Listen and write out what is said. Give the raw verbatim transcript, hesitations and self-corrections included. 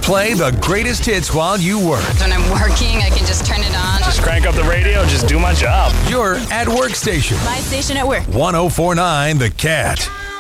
Play the greatest hits while you work. When I'm working, I can just turn it on. Just crank up the radio, just do my job. Your at work station. My station at work. one oh four point nine The Cat.